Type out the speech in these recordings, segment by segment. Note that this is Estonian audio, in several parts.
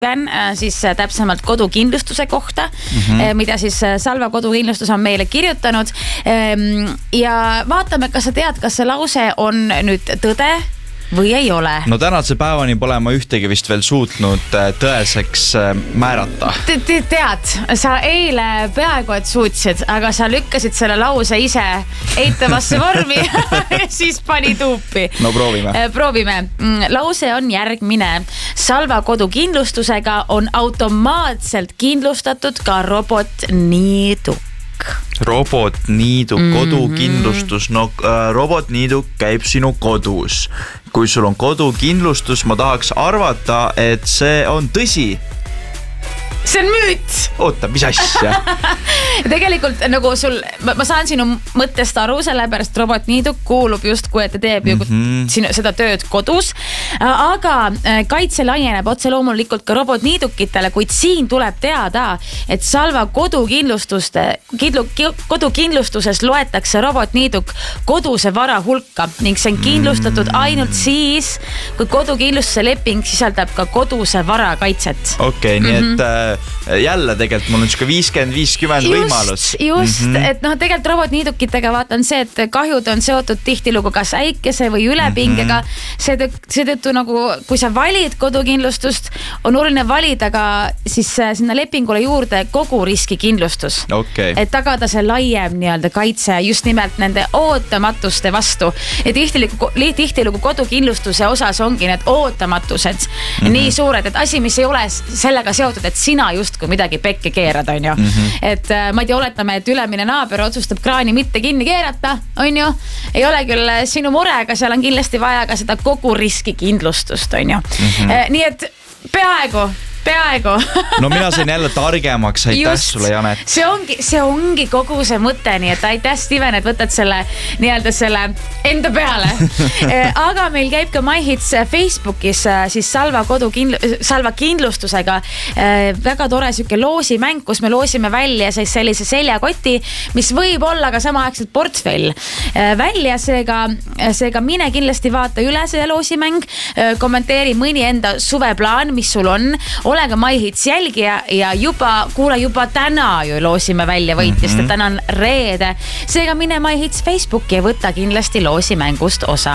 siis täpsemalt kodukindlustuse kohta, mida siis Salva kodukindlustus on meile kirjutanud. Ja vaatame, kas sa tead, kas see lause on nüüd tõde või ei ole. No tänase päevani pole ma ühtegi vist veel suutnud tõeseks määrata. Tead, sa eile peaaegu et suutsid, aga sa lükkasid selle lause ise eitavasse vormi ja siis pani tuupi. No proovime. Proovime. Lause on järgmine. Salva kodukindlustusega on automaatselt kindlustatud ka robotniiduk. Robotniiduk, kodukindlustus. No robotniiduk käib sinu kodus. Kui sul on kodukindlustus, ma tahaks arvata, et see on tõsi. See on müüt. Oota, mis asja? Tegelikult nagu sul, ma saan sinu mõttest aru, sellepärast robotniiduk kuulub just, kui ta teeb seda tööd kodus. Aga kaitse laieneb otse loomulikult ka robotniidukitele, kuid siin tuleb teada, et Salva kodukindlustuses loetakse robotniiduk koduse vara hulka ning see on kindlustatud ainult siis, kui kodukindlustuse leping sisaldab ka koduse vara kaitset. Okei, nii et jälle tegelikult mul on 50-50 võimalus. Just, et tegelikult robotniidukitega vaatan see, et kahjud on seotud tihtilugu kas äikese või ülepingega. Seetõttu nagu, kui sa valid kodukindlustust, on oluline valida ka siis sinna lepingule juurde kogu riskikindlustus. Et tagada see laiem nii-öelda kaitse just nimelt nende ootamatuste vastu. Ja tihtilugu kodukindlustuse osas ongi need ootamatused nii suured, et asi, mis ei ole sellega seotud, et sina justkui midagi pekke keerad, on ju. Et ma ei tea, oletame, et ülemine naaber otsustab kraani mitte kinni keerata, on ju. Ei ole küll sinu mure, aga seal on kindlasti vaja ka seda kogu riskikindlustust, on ju. Nii et peaaegu. No mina sain jälle targemaks, aitäh sulle, Janet. See ongi kogu see mõte, nii et aitäh, Steven, et võtad selle nii-öelda selle enda peale. Aga meil käib ka MyHits Facebookis siis Salva kindlustusega väga tore süke loosimäng, kus me loosime välja sellise seljakoti, mis võib olla ka samaaegselt portfell välja, seega mine kindlasti vaata üle see loosimäng, kommenteeri mõni enda suveplaan, mis sul on, ole ka MyHits jälgija ja kuule juba täna ju loosime välja võitjast, et täna on reede. Seega mine MyHits Facebooki ja võta kindlasti loosimängust osa.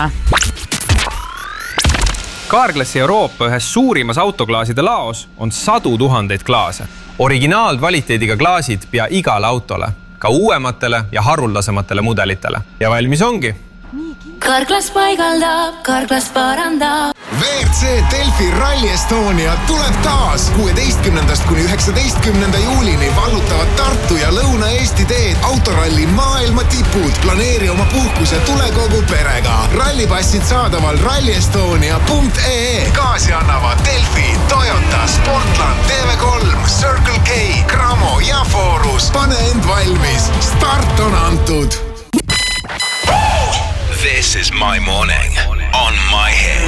Carglassi Euroopa ühes suurimas autoklaaside laos on 100 000 klaase. Originaalkvaliteediga klaasid pea igale autole, ka uuematele ja haruldasematele mudelitele. Ja valmis ongi. Carglass paigaldab, Carglass parandab. WRC Delfi Rally Estonia tuleb taas 16. kuni 19. juulini vallutavad Tartu ja Lõuna-Eesti teed autoralli maailma tipud. Planeeri oma puhkus ja tule kogu perega. Rallipassid saadaval rallyestonia.ee. Kaasi annavad Delfi, Toyota, Sportland, TV3, Circle K, Cramo ja Forus. Pane end valmis. Start on antud. This is my morning on my head.